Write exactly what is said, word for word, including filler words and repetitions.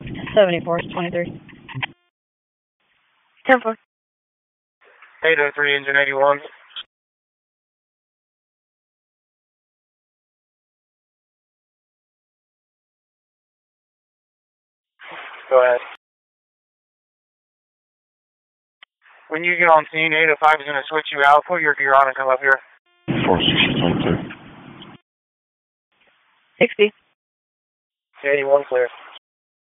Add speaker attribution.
Speaker 1: seventy-four twenty-three. ten four.
Speaker 2: eight oh three, engine eighty-one. Go ahead. When you get on scene, eight oh five is going to switch you out. Put your gear on and come up here.
Speaker 3: four sixty twenty-two.
Speaker 1: sixty.
Speaker 2: eighty-one clear.